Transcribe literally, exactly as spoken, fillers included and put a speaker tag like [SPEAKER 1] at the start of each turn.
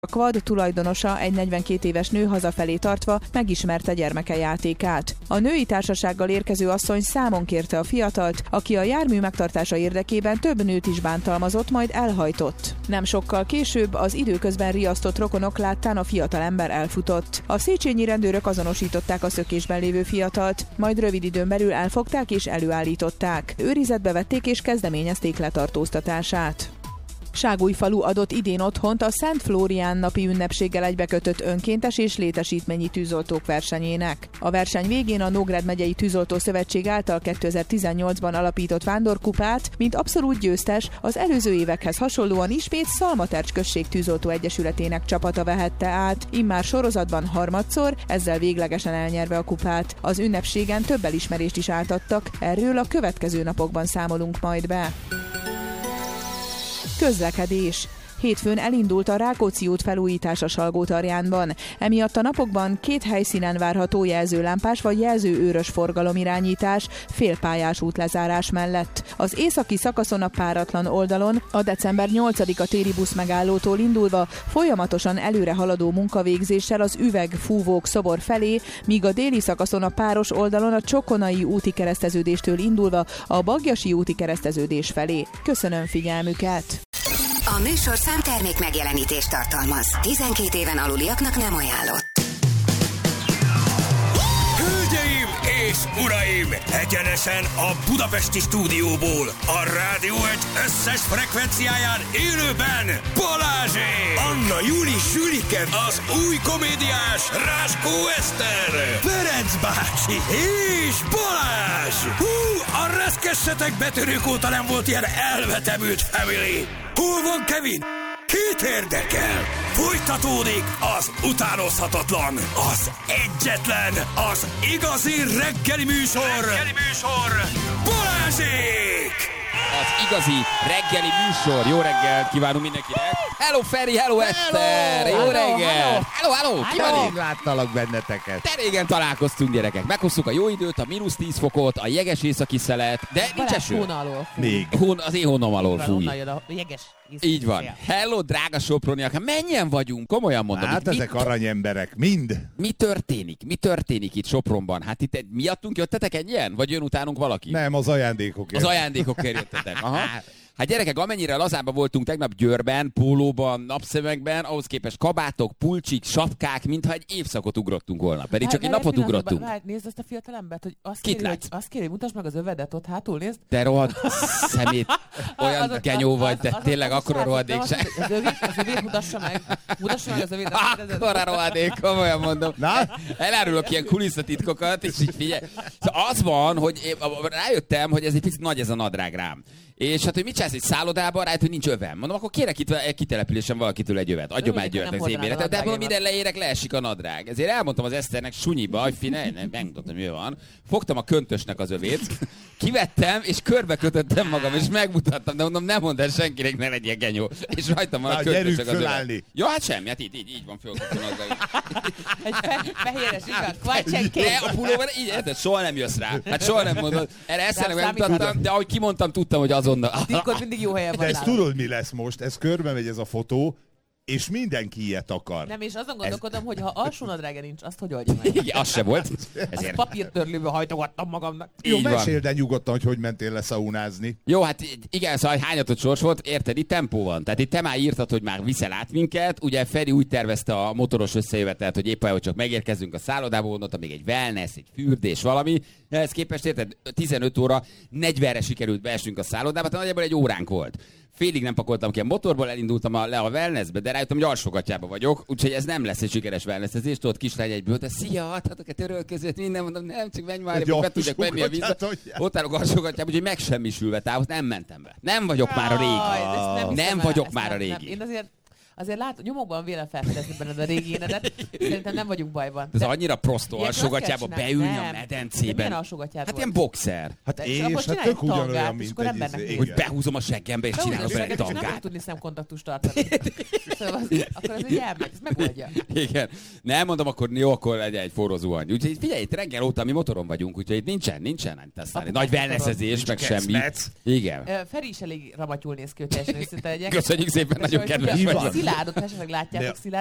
[SPEAKER 1] A Quad tulajdonosa, egy negyvenkét éves nő hazafelé tartva megismerte gyermeke játékát. A női társasággal érkező asszony számon kérte a fiatalt, aki a jármű megtartása érdekében több nőt is bántalmazott, majd elhajtott. Nem sokkal később az időközben riasztott rokonok láttán a fiatalember elfutott. A széchenyi rendőrök azonosították a szökésben lévő fiatalt, majd rövid időn belül elfogták és előállították. Őrizetbe vették és kezdeményezték letartóztatását. Ságújfalu adott idén otthont a Szent Flórián napi ünnepséggel egybekötött önkéntes és létesítményi tűzoltók versenyének. A verseny végén a Nógrád megyei Tűzoltó Szövetség által kétezer-tizennyolcban alapított vándorkupát, mint abszolút győztes, az előző évekhez hasonlóan ismét Szalmatercs község tűzoltó egyesületének csapata vehette át, immár sorozatban harmadszor, ezzel véglegesen elnyerve a kupát. Az ünnepségen több elismerést is átadtak, erről a következő napokban számolunk majd be. Közlekedés. Hétfőn elindult a Rákóczi út felújítása Salgótarjánban. Emiatt a napokban két helyszínen várható jelzőlámpás vagy jelzőőrös forgalomirányítás félpályás útlezárás mellett. Az északi szakaszon a páratlan oldalon a december nyolcadika téri busz megállótól indulva folyamatosan előre haladó munkavégzéssel az Üveg-Fúvók szobor felé, míg a déli szakaszon a páros oldalon a Csokonai úti kereszteződéstől indulva a Baggyasi úti kereszteződés felé. Köszönöm figyelmüket!
[SPEAKER 2] A műsor számtermék megjelenítést tartalmaz. tizenkét éven aluliaknak nem ajánlott.
[SPEAKER 3] Hölgyeim és uraim! Egyenesen a budapesti stúdióból, a Rádió egy összes frekvenciáján élőben Balázsék! Anna Júli Sülike, az új komédiás Ráskó Eszter, Ferenc bácsi és Balázs! Hú, a reszkessetek betörők óta nem volt ilyen elvetemült family! Hol van Kevin? Kit érdekel? Folytatódik az utánozhatatlan, az egyetlen, az igazi reggeli műsor, reggeli műsor Balázsék!
[SPEAKER 4] Az igazi reggeli műsor. Jó reggelt kívánunk mindenkinek. Hello Feri, hello Eszter. Jó reggelt. Hello, hello.
[SPEAKER 5] Hello. Láttalak benneteket.
[SPEAKER 4] De régen találkoztunk, gyerekek. Meghoztuk a jó időt, a mínusz tíz fokot, a jeges északi szelet, de nincs eső.
[SPEAKER 6] Hón alól fúj.
[SPEAKER 5] Még.
[SPEAKER 4] Hón, az én hónom alól fúj.
[SPEAKER 6] Onnan jön a jeges északi
[SPEAKER 4] Így van.
[SPEAKER 6] szél.
[SPEAKER 4] Hello, drága soproniak. Mennyien vagyunk? Komolyan mondom.
[SPEAKER 5] Hát
[SPEAKER 4] itt mi,
[SPEAKER 5] ezek aranyemberek, mind.
[SPEAKER 4] mi történik? Mi történik itt Sopronban? Hát itt miattunk jöttetek ennyien? Vagy jön utánunk valaki?
[SPEAKER 5] Nem, az ajándékokért.
[SPEAKER 4] Az ajándékokért jöttetek. Aha. Hát gyerekek, amennyire lazába voltunk tegnap Győrben, pólóban, napszemekben, ahhoz képest kabátok, pulcsik, sapkák, mintha egy évszakot ugrottunk volna. Pedig csak egy
[SPEAKER 6] Várj,
[SPEAKER 4] napot
[SPEAKER 6] egy pillanat,
[SPEAKER 4] ugrottunk.
[SPEAKER 6] várj, nézd ezt a fiatal embert, hogy azt
[SPEAKER 4] Kit
[SPEAKER 6] kéri, hogy,
[SPEAKER 4] látsz?
[SPEAKER 6] azt kéri, hogy mutasd meg az övedet ott hátul, nézd.
[SPEAKER 4] Te rohadt szemét, olyan
[SPEAKER 6] Az- az-
[SPEAKER 4] genyó
[SPEAKER 6] az-
[SPEAKER 4] vagy,
[SPEAKER 6] az-
[SPEAKER 4] te
[SPEAKER 6] az-
[SPEAKER 4] tényleg
[SPEAKER 6] az-
[SPEAKER 4] akkora
[SPEAKER 6] az-
[SPEAKER 4] rohadék
[SPEAKER 6] az-
[SPEAKER 4] se.
[SPEAKER 6] Az övét, az övét mutassa meg. Mutassa meg az övét. azt kérdezed.
[SPEAKER 4] Akkora rohadék, komolyan mondom.
[SPEAKER 5] Na?
[SPEAKER 4] Elárulok ilyen kulisszatitkokat, és így figyelj. Szóval az van, hogy én rájöttem, hogy ez egy picit nagy ez a nadrág rám. És hát, hogy mit csinálsz egy szállodában, rájött, hogy nincs övem. Mondom, akkor kérek itt egy kitelepülésen valakitől egy övet. Adjon már egy
[SPEAKER 6] Örülök,
[SPEAKER 4] övet
[SPEAKER 6] hogy
[SPEAKER 4] az
[SPEAKER 6] nem
[SPEAKER 4] én
[SPEAKER 6] hordál
[SPEAKER 4] méretem. De
[SPEAKER 6] a
[SPEAKER 4] mondom, minden
[SPEAKER 6] nadrágémat.
[SPEAKER 4] leérek, leesik a nadrág. Ezért elmondtam az Eszternek sunyiba, hogy figyelj, nem, megmutatom, mi van. Fogtam a köntösnek az övét, kivettem, és körbe kötöttem magam, és megmutattam, de mondom, nem mondd el senkinek, ne legyél genyó. És rajtam van a
[SPEAKER 5] Na,
[SPEAKER 4] köntösnek
[SPEAKER 5] gyerünk
[SPEAKER 4] az övet.
[SPEAKER 5] fölállni.
[SPEAKER 4] Ja, hát semmi, hát így, így, így van fölkötve a nadrág.
[SPEAKER 6] Egy fe- fehéres igaz, kvajcsenként.
[SPEAKER 4] De a pulóver így, érted, soha nem jössz rá. Hát soha nem mondod. Erre Eszternek
[SPEAKER 6] Nem
[SPEAKER 4] megmutattam,
[SPEAKER 6] számíthatok.
[SPEAKER 4] de ahogy kimondtam, tudtam, hogy azonnal.
[SPEAKER 6] Titkod mindig jó helyen
[SPEAKER 5] De
[SPEAKER 6] van
[SPEAKER 5] ezt
[SPEAKER 6] nálam.
[SPEAKER 5] tudod, mi lesz most? Ez körbe megy ez a fotó, és mindenki ilyet akar.
[SPEAKER 6] Nem, és azon gondolkodom, hogy ha alsó nadrága nincs, azt hogy oldja meg?
[SPEAKER 4] Igen, az se volt.
[SPEAKER 6] Azt
[SPEAKER 4] Ezért.
[SPEAKER 6] papírtörlőbe hajtogattam magamnak.
[SPEAKER 5] Jó,
[SPEAKER 4] Így van.
[SPEAKER 5] meséld el nyugodtan, hogy hogy mentél le szaunázni.
[SPEAKER 4] Jó, hát igen, szóval hányatott sors volt, érted, itt tempó van. Tehát itt te már írtad, hogy már viszel át minket. Ugye Feri úgy tervezte a motoros összejövetelt, hogy éppen, hogy csak megérkezünk a szállodába, mondta még egy wellness, egy fürdés, valami. Ehhez képest érted, tizenöt óra negyvenre sikerült beesnünk a szállodába, tehát nagyjából egy óránk volt. Félig nem pakoltam ki a motorból, elindultam a, le a wellnessbe, de rájöttem, hogy alsógatjában vagyok, úgyhogy ez nem lesz egy sikeres wellnessezés. Tudod, kislány egyből, de szia, adhatok a töröl között, minden, mondom, nem, csak menj már,
[SPEAKER 5] Egy
[SPEAKER 4] be tudjak menni a vízbe.
[SPEAKER 5] alsógatját adjál.
[SPEAKER 4] Ott állok alsógatjában, úgyhogy megsemmisülve távot, nem mentem be. Nem vagyok már a régi.
[SPEAKER 6] Jaj, ezt nem,
[SPEAKER 4] Nem
[SPEAKER 6] hiszem el,
[SPEAKER 4] vagyok
[SPEAKER 6] ezt
[SPEAKER 4] már a
[SPEAKER 6] nem,
[SPEAKER 4] régi.
[SPEAKER 6] Nem. Én azért, azért látom, nyomokban vélem felfedezni benned a régi énedet. Szerintem nem vagyunk bajban.
[SPEAKER 4] Ez
[SPEAKER 6] De-
[SPEAKER 4] annyira prostó
[SPEAKER 6] Ilyet
[SPEAKER 4] alsógatjába
[SPEAKER 6] azt kell csinálni.
[SPEAKER 4] beülni a
[SPEAKER 6] Nem. De
[SPEAKER 4] medencében.
[SPEAKER 6] milyen alsógatjád
[SPEAKER 4] Hát
[SPEAKER 6] volt?
[SPEAKER 4] ilyen boxer.
[SPEAKER 5] Hát
[SPEAKER 6] De-
[SPEAKER 5] és,
[SPEAKER 6] és abból
[SPEAKER 5] hát
[SPEAKER 6] csinálj
[SPEAKER 5] tök ugyanolyan,
[SPEAKER 6] tangát, és
[SPEAKER 5] mint
[SPEAKER 6] akkor
[SPEAKER 5] egy
[SPEAKER 6] embernek
[SPEAKER 5] izé,
[SPEAKER 6] néz.
[SPEAKER 4] Hogy
[SPEAKER 5] igen.
[SPEAKER 4] behúzom a seggembe és
[SPEAKER 6] Beúzod
[SPEAKER 4] csinálok
[SPEAKER 6] a
[SPEAKER 4] bele egy
[SPEAKER 6] seget, és nem
[SPEAKER 4] tangát.
[SPEAKER 6] fog tudni szemkontaktust tartani. Szóval az, akkor ez egy elmegy, ez megoldja.
[SPEAKER 4] Igen. Nem mondom, akkor jó, akkor legyen egy forró zuhany. Úgyhogy figyelj, itt reggel óta mi motoron vagyunk, úgyhogy itt nincsen, nincsen aztán
[SPEAKER 6] Apukás
[SPEAKER 4] nagy
[SPEAKER 6] motoron.
[SPEAKER 4] wellnessezés, meg
[SPEAKER 5] Nincs
[SPEAKER 4] semmi.
[SPEAKER 5] kecmec.
[SPEAKER 4] Igen.
[SPEAKER 6] Ö, Feri is elég ramatyul néz ki, hogy teljesen őszinte legyek.
[SPEAKER 4] Köszönjük szépen,
[SPEAKER 6] És
[SPEAKER 4] nagyon
[SPEAKER 6] hogy
[SPEAKER 4] kedves
[SPEAKER 6] szia-
[SPEAKER 5] vagy.
[SPEAKER 6] Szia Szilárdot esetleg látjátok,
[SPEAKER 5] De-
[SPEAKER 6] Szilárd